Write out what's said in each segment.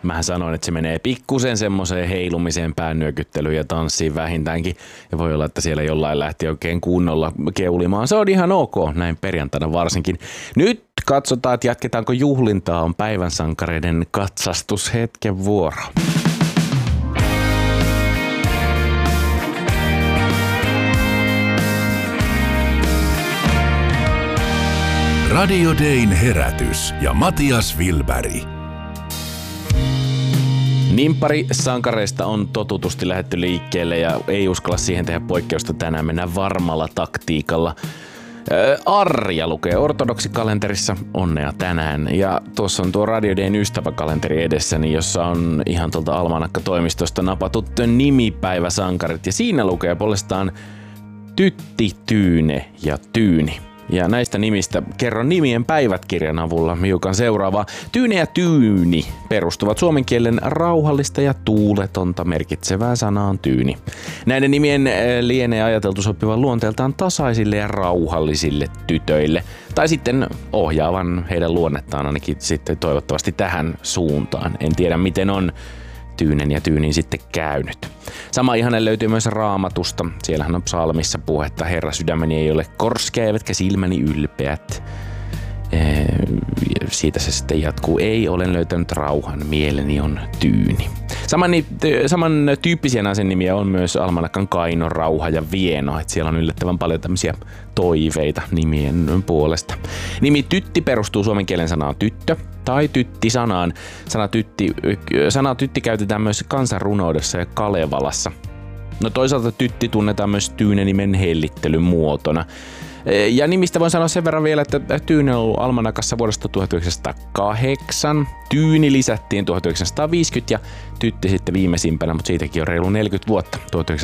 Mähän sanoin, että se menee pikkusen semmoiseen heilumiseen, päännyökyttelyyn ja tanssiin vähintäänkin. Ja voi olla, että siellä jollain lähti oikein kunnolla keulimaan. Se on ihan ok, näin perjantaina varsinkin. Nyt katsotaan, että jatketaanko juhlintaa. On päivän sankareiden katsastushetken vuoro. Radio Dayn herätys ja Matias Wilberg. Nimppari sankareista on totutusti lähdetty liikkeelle ja ei uskalla siihen tehdä poikkeusta tänään. Mennään varmalla taktiikalla. Arja lukee ortodokssikalenterissa onnea tänään. Ja tuossa on tuo Radio Dayn ystäväkalenteri edessäni, jossa on ihan tuolta Almanakka-toimistosta napatut nimipäiväsankarit. Ja siinä lukee puolestaan Tytti, Tyyne ja Tyyni. Ja näistä nimistä kerron nimien päivätkirjan avulla hiukan seuraavaa. Tyyne ja Tyyni perustuvat suomen kielen rauhallista ja tuuletonta merkitsevään sanaan tyyni. Näiden nimien lienee ajateltu sopivan luonteeltaan tasaisille ja rauhallisille tytöille. Tai sitten ohjaavan heidän luonnettaan ainakin sitten toivottavasti tähän suuntaan. En tiedä miten on Tyynen ja Tyynin sitten käynyt. Sama ihanne löytyy myös Raamatusta. Siellähän on psalmissa puhetta: Herra, sydämeni ei ole korskea, eivätkä silmäni ylpeät. Siitä se sitten jatkuu. Ei, olen löytänyt rauhan, mieleni on tyyni. Saman tyyppisiä naisen nimiä on myös Almanakan Kaino, Rauha ja Vieno. Et siellä on yllättävän paljon tämmöisiä toiveita nimien puolesta. Nimi Tytti perustuu suomen kielen sanaan tyttö tai tytti-sanaan. Sana tytti käytetään myös kansanrunoudessa ja Kalevalassa. No toisaalta tytti tunnetaan myös Tyyne-nimen hellittelyn muotona. Ja nimistä voin sanoa sen verran vielä, että Tyyne on ollut Almanakassa vuodesta 1908. Tyyni lisättiin 1950 ja Tytti sitten viimeisimpänä, mutta siitäkin on reilu 40 vuotta,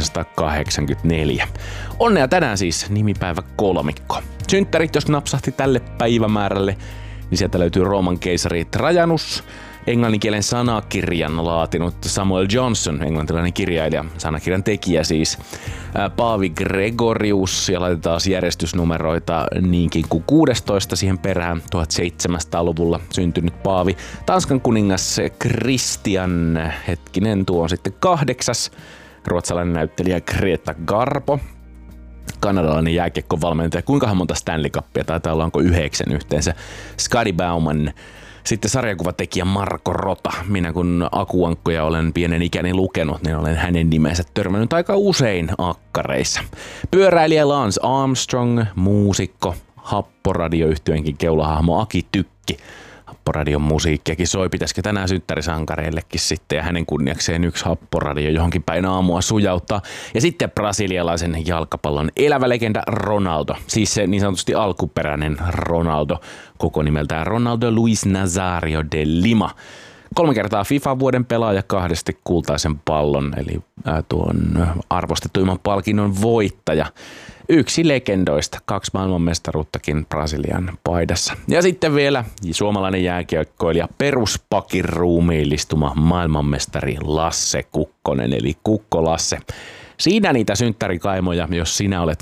1984. Onnea tänään siis nimipäivä kolmikko. Synttärit, jos napsahti tälle päivämäärälle, niin sieltä löytyy Rooman keisari Trajanus, englanninkielen sanakirjan laatinut Samuel Johnson, englantilainen kirjailija, sanakirjan tekijä siis, Paavi Gregorius, ja laitetaan järjestysnumeroita niinkin kuin 16 siihen perään, 1700-luvulla syntynyt paavi, Tanskan kuningas Christian, tuo on sitten 8, ruotsalainen näyttelijä Greta Garbo, kanadalainen jääkiekkovalmentaja, kuinkahan monta Stanley Cupia, taitaa olla onko 9 yhteensä, Scotty Bauman, sitten sarjakuvatekijä Marko Rota. Minä kun Akuankkoja olen pienen ikäni lukenut, niin olen hänen nimensä törmännyt aika usein akkareissa. Pyöräilijä Lance Armstrong, muusikko, Happoradio-yhtyenkin keulahahmo Aki Tykki. Happoradion musiikkiakin soi, pitäisikö tänään synttärisankareillekin sitten ja hänen kunniakseen yksi Happoradio johonkin päin aamua sujauttaa. Ja sitten brasilialaisen jalkapallon elävä legenda Ronaldo, siis se niin sanotusti alkuperäinen Ronaldo, koko nimeltään Ronaldo Luis Nazario de Lima. 3 kertaa FIFA-vuoden pelaaja, 2 kultaisen pallon, eli tuon arvostetuimman palkinnon voittaja. Yksi legendoista, 2 maailmanmestaruuttakin Brasilian paidassa. Ja sitten vielä suomalainen jääkiekkoilija, peruspakin ruumiillistuma maailmanmestari Lasse Kukkonen, eli Kukko Lasse. Siinä niitä synttärikaimoja, jos sinä olet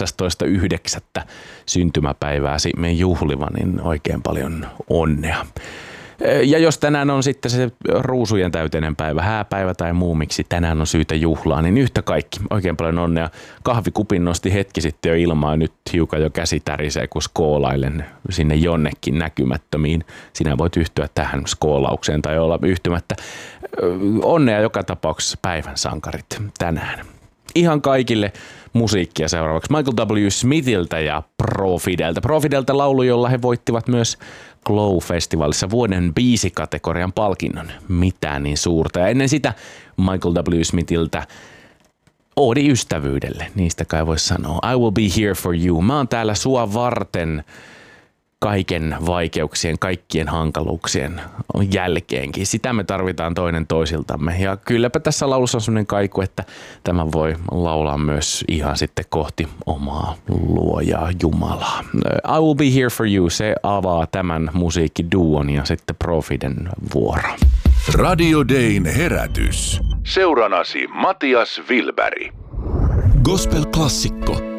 18.9. syntymäpäivääsi me juhliva, niin oikein paljon onnea. Ja jos tänään on sitten se ruusujen täyteinen päivä, hääpäivä tai muu, miksi tänään on syytä juhlaa, niin yhtä kaikki. Oikein paljon onnea. Kahvikupin nosti hetki sitten jo ilmaa, nyt hiukan jo käsi tärisee, kun skoolailen sinne jonnekin näkymättömiin. Sinä voit yhtyä tähän skoolaukseen tai olla yhtymättä. Onnea joka tapauksessa päivän sankarit tänään. Ihan kaikille musiikkia seuraavaksi Michael W. Smithiltä ja Profideltä. Profideltä laulu, jolla he voittivat myös Glow-festivaalissa vuoden biisikategorian palkinnon. Mitään niin suurta. Ja ennen sitä Michael W. Smithiltä oodi ystävyydelle. Niistä kai voisi sanoa. I will be here for you. Mä oon täällä sua varten kaiken vaikeuksien, kaikkien hankaluuksien jälkeenkin. Sitä me tarvitaan toinen toisiltamme. Ja kylläpä tässä laulussa on sellainen kaiku, että tämä voi laulaa myös ihan sitten kohti omaa luojaa Jumalaa. I will be here for you. Se avaa tämän musiikkiduon ja sitten Profiden vuoro. Radio Dayn herätys. Seuranasi Matias Wilberg. Gospel-klassikko